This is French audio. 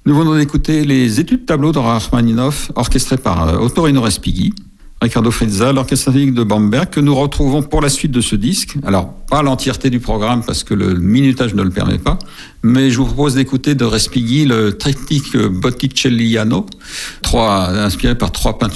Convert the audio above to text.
Nous venons d'écouter les études tableaux de Rachmaninoff, orchestrées par Ottorino Respighi, Riccardo Frizza, l'Orchestre symphonique de Bamberg, que nous retrouvons pour la suite de ce disque. Alors, pas l'entièreté du programme parce que le minutage ne le permet pas, mais je vous propose d'écouter de Respighi le triptyque Botticelliano, inspiré par 3 peintures